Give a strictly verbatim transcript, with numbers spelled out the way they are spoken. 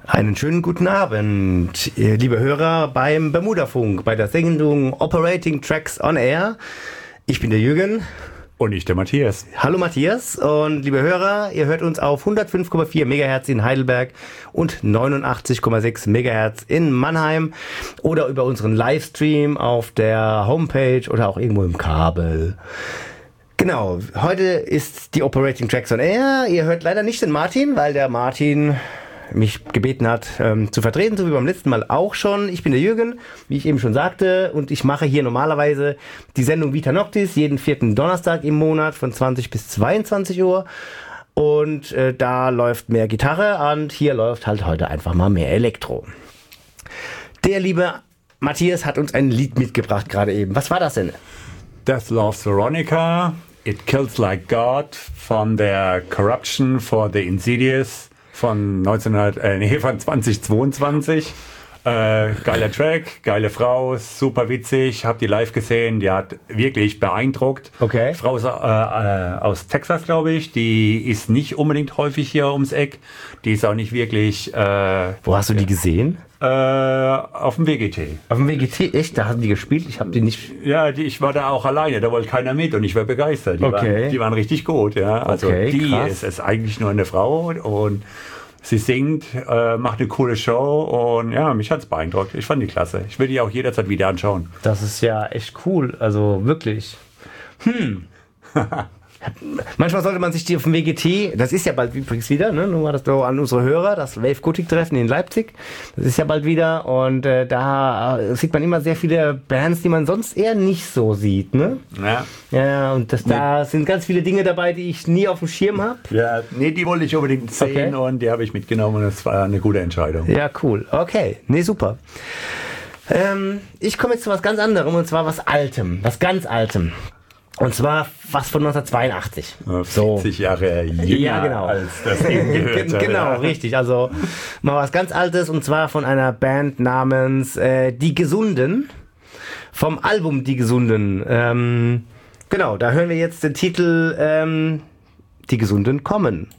Einen schönen guten Abend, liebe Hörer beim Bermudafunk, bei der Sendung Operating Tracks on Air. Ich bin der Jürgen. Und ich der Matthias. Hallo Matthias und liebe Hörer, ihr hört uns auf hundertfünf Komma vier Megahertz in Heidelberg und neunundachtzig Komma sechs Megahertz in Mannheim oder über unseren Livestream auf der Homepage oder auch irgendwo im Kabel. Genau, heute ist die Operating Tracks on Air. Ihr hört leider nicht den Martin, weil der Martin mich gebeten hat, ähm, zu vertreten, so wie beim letzten Mal auch schon. Ich bin der Jürgen, wie ich eben schon sagte, und ich mache hier normalerweise die Sendung Vita Noctis jeden vierten Donnerstag im Monat von zwanzig bis zweiundzwanzig Uhr. Und äh, da läuft mehr Gitarre und hier läuft halt heute einfach mal mehr Elektro. Der liebe Matthias hat uns ein Lied mitgebracht gerade eben. Was war das denn? Death Loves Veronica, It Kills Like God von der Corruption for the Insidious von neunzehnhundert, äh, nee, von zweitausendzweiundzwanzig. Äh, geiler Track, geile Frau, super witzig, hab die live gesehen, die hat wirklich beeindruckt. Okay. Frau ist, äh, äh, aus Texas, glaube ich, die ist nicht unbedingt häufig hier ums Eck, die ist auch nicht wirklich... Äh, Wo hast du die gesehen? Äh, auf dem W G T. Auf dem W G T? Echt? Da haben die gespielt? Ich habe die nicht... Ja, die, ich war da auch alleine, da wollte keiner mit und ich war begeistert. Die, okay. waren, die waren richtig gut, ja. Also okay, die krass. ist, ist eigentlich nur eine Frau und sie singt, äh, macht eine coole Show und ja, mich hat's beeindruckt. Ich fand die klasse. Ich will die auch jederzeit wieder anschauen. Das ist ja echt cool, also wirklich. Hm. Manchmal sollte man sich die auf dem W G T, das ist ja bald übrigens wieder, ne? Nur mal das so an unsere Hörer, das Wave Gothic Treffen in Leipzig, das ist ja bald wieder und äh, da sieht man immer sehr viele Bands, die man sonst eher nicht so sieht, ne? Ja. Ja, und das, da sind ganz viele Dinge dabei, die ich nie auf dem Schirm habe. Ja, nee, die wollte ich unbedingt sehen. Okay. Und die habe ich mitgenommen und das war eine gute Entscheidung. Ja, cool. Okay, nee, super. Ähm, ich komme jetzt zu was ganz anderem und zwar was Altem, was ganz Altem. Und zwar was von neunzehnhundertzweiundachtzig. vierzig so. Jahre jünger ja, genau. als das eben gehört hat. Genau, richtig. Also mal was ganz Altes und zwar von einer Band namens äh, Die Gesunden. Vom Album Die Gesunden. Ähm, genau, da hören wir jetzt den Titel ähm, Die Gesunden kommen.